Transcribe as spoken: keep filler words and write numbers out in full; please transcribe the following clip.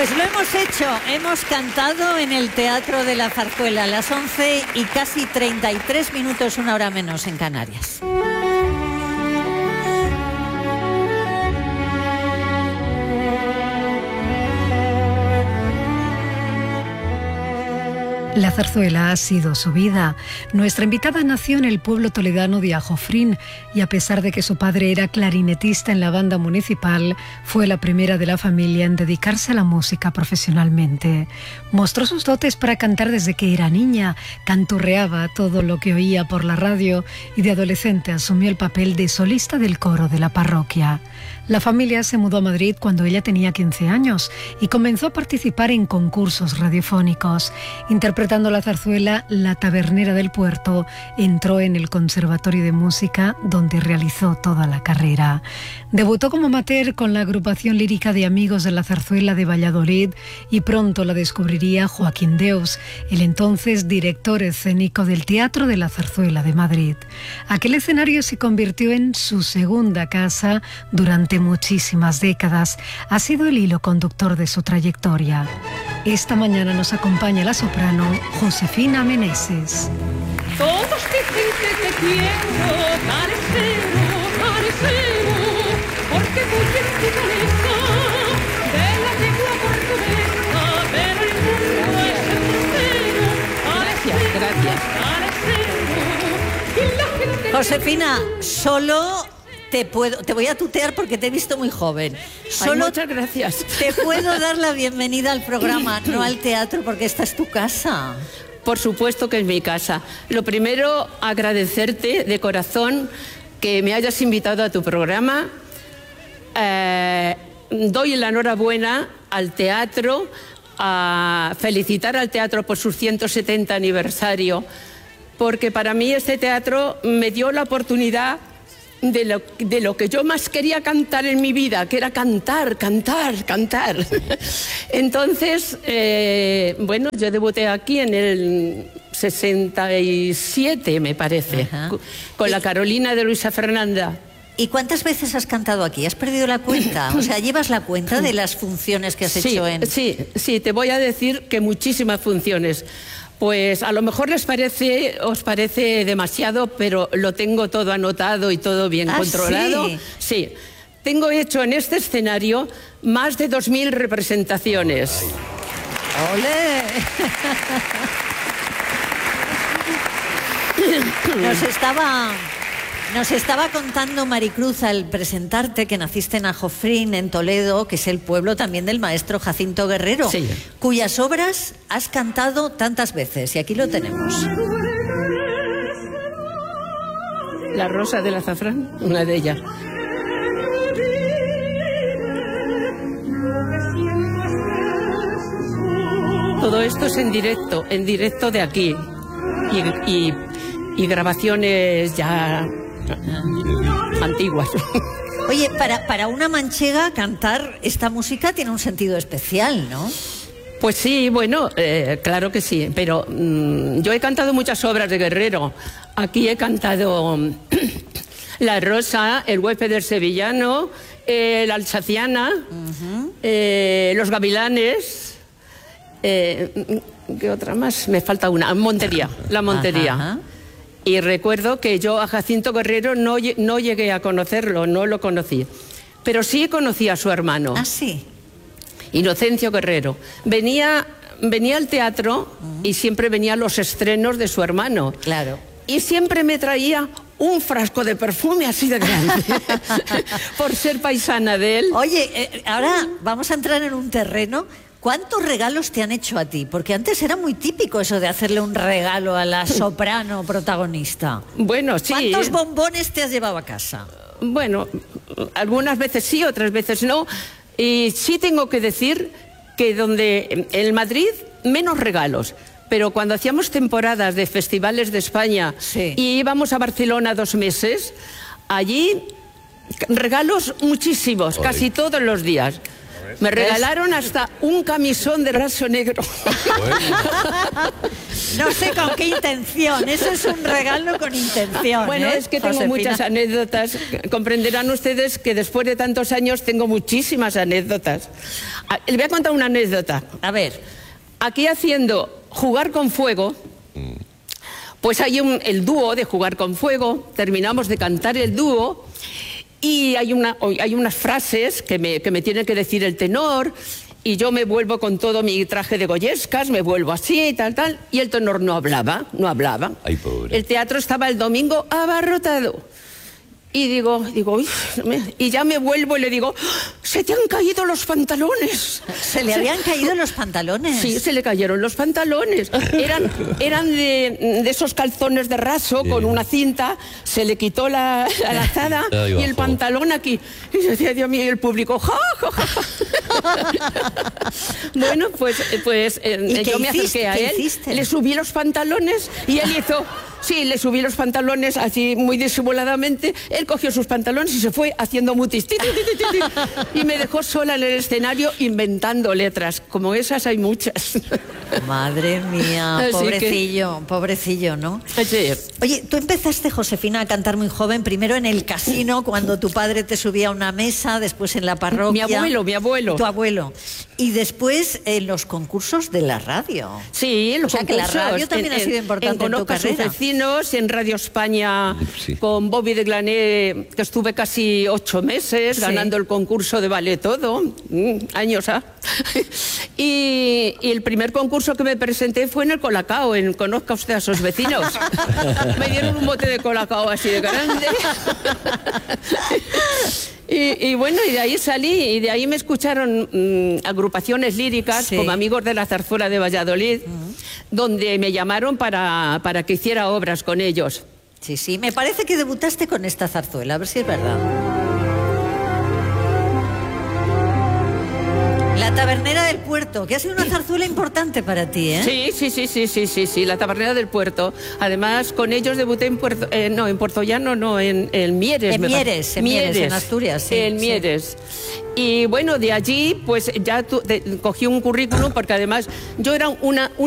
Pues lo hemos hecho, hemos cantado en el Teatro de la Zarzuela a las once y casi treinta y tres minutos, una hora menos en Canarias. La zarzuela ha sido su vida. Nuestra invitada nació en el pueblo toledano de Ajofrín y a pesar de que su padre era clarinetista en la banda municipal, fue la primera de la familia en dedicarse a la música profesionalmente. Mostró sus dotes para cantar desde que era niña, canturreaba todo lo que oía por la radio y de adolescente asumió el papel de solista del coro de la parroquia. La familia se mudó a Madrid cuando ella tenía quince años y comenzó a participar en concursos radiofónicos. Interpretando la zarzuela La Tabernera del Puerto, entró en el Conservatorio de Música, donde realizó toda la carrera. Debutó como amateur con la agrupación lírica de Amigos de la Zarzuela de Valladolid y pronto la descubriría Joaquín Deus, el entonces director escénico del Teatro de la Zarzuela de Madrid. Aquel escenario se convirtió en su segunda casa durante muchísimas décadas. Ha sido el hilo conductor de su trayectoria. Esta mañana nos acompaña la soprano Josefina Meneses. Todos dicen que te quiero, carecero, carecero, porque muy en tu cabeza de la lengua portuguesa, pero el mundo es el tercero. Gracias, gracias. Carecero, y la gente... Josefina, solo... Te, puedo, te voy a tutear porque te he visto muy joven. Solo Ay, muchas gracias. Te puedo dar la bienvenida al programa, no al teatro, porque esta es tu casa. Por supuesto que es mi casa. Lo primero, agradecerte de corazón que me hayas invitado a tu programa. Eh, doy la enhorabuena al teatro, a felicitar al teatro por su ciento setenta aniversario, porque para mí este teatro me dio la oportunidad De lo, de lo que yo más quería cantar en mi vida, que era cantar, cantar, cantar. Entonces, eh, bueno, yo debuté aquí en el sesenta y siete, me parece, Ajá. con la Carolina de Luisa Fernanda. ¿Y cuántas veces has cantado aquí? ¿Has perdido la cuenta? O sea, ¿llevas la cuenta de las funciones que has sí, hecho en...? Sí, sí, te voy a decir que muchísimas funciones. Pues a lo mejor les parece, os parece demasiado, pero lo tengo todo anotado y todo bien ¿Ah, controlado. Sí? Sí. Tengo hecho en este escenario más de dos mil representaciones. ¡Ole! Nos estaba... Nos estaba contando Maricruz al presentarte que naciste en Ajofrín, en Toledo, que es el pueblo también del maestro Jacinto Guerrero, sí. cuyas obras has cantado tantas veces, y aquí lo tenemos. La Rosa del Azafrán, una de ellas. Todo esto es en directo, en directo de aquí, y, y, y grabaciones ya... antiguas. Oye, para, para una manchega cantar esta música tiene un sentido especial, ¿no? Pues sí, bueno, eh, claro que sí, pero mmm, yo he cantado muchas obras de Guerrero. Aquí he cantado La Rosa, El huésped del sevillano, eh, La Alsaciana, uh-huh. eh, Los Gavilanes, eh, ¿qué otra más? Me falta una, Montería, La Montería. Ajá. Y recuerdo que yo a Jacinto Guerrero no, no llegué a conocerlo, no lo conocí. Pero sí conocí a su hermano. ¿Ah, sí? Inocencio Guerrero. Venía, venía al teatro uh-huh. y siempre venía a los estrenos de su hermano. Claro. Y siempre me traía un frasco de perfume así de grande, por ser paisana de él. Oye, eh, ahora vamos a entrar en un terreno... ¿Cuántos regalos te han hecho a ti? Porque antes era muy típico eso de hacerle un regalo a la soprano protagonista. Bueno, sí. ¿Cuántos bombones te has llevado a casa? Bueno, algunas veces sí, otras veces no. Y sí tengo que decir que donde en Madrid menos regalos. Pero cuando hacíamos temporadas de festivales de España sí. y íbamos a Barcelona dos meses, allí regalos muchísimos, Ay. casi todos los días. Me regalaron hasta un camisón de raso negro. No sé con qué intención, eso es un regalo con intención. Bueno, ¿eh? es que tengo Josefina. muchas anécdotas. Comprenderán ustedes que después de tantos años tengo muchísimas anécdotas. Ah, les voy a contar una anécdota. A ver. Aquí haciendo Jugar con Fuego, pues hay un, el dúo de Jugar con Fuego, terminamos de cantar el dúo y hay, una, hay unas frases que me, que me tiene que decir el tenor y yo me vuelvo con todo mi traje de goyescas, me vuelvo así, tal, tal, y el tenor no hablaba, no hablaba. Ay, pobre. El teatro estaba el domingo abarrotado. Y digo, digo, uy, y ya me vuelvo y le digo, se te han caído los pantalones. ¿Se le habían caído los pantalones? Sí, se le cayeron los pantalones. Eran, eran de, de esos calzones de raso, sí, con una cinta, se le quitó la, la lazada y el pantalón aquí. Y yo decía, Dios mío, y el público, ja, ja, ja. Bueno, pues, pues eh, yo me acerqué a él, hiciste? Le subí los pantalones y él hizo... Sí, le subí los pantalones así muy disimuladamente. Él cogió sus pantalones y se fue haciendo mutis. Ti, ti, ti, ti, ti, y me dejó sola en el escenario inventando letras. Como esas hay muchas. Madre mía, así pobrecillo, que... pobrecillo, ¿no? Sí. Oye, tú empezaste, Josefina, a cantar muy joven, primero en el casino, cuando tu padre te subía a una mesa, después en la parroquia. Mi abuelo, mi abuelo. Tu abuelo. Y después en los concursos de la radio. Sí, los o sea, concursos. Que la radio también en, ha sido importante en, en tu carrera. En Radio España, sí, con Bobby de Glané, que estuve casi ocho meses, sí, ganando el concurso de Vale Todo, mm, años, ¿ah? y, y el primer concurso que me presenté fue en el Colacao, en Conozca usted a sus vecinos. Me dieron un bote de Colacao así de grande. Y, y bueno, y de ahí salí, y de ahí me escucharon mmm, agrupaciones líricas, sí, como Amigos de la Zarzuela de Valladolid, uh-huh, donde me llamaron para, para que hiciera obras con ellos. Sí, sí, me parece que debutaste con esta zarzuela, a ver si es verdad. La Tabernera del Puerto, que ha sido una zarzuela importante para ti, ¿eh? Sí, sí, sí, sí, sí, sí, sí, La Tabernera del Puerto. Además, con ellos debuté en Puerto, eh, no, en Puerto Llano, no, en, en Mieres. En Mieres, en Mieres, en Asturias, sí. En Mieres. Sí. Y bueno, de allí, pues ya tu, de, cogí un currículum, porque además yo era una... una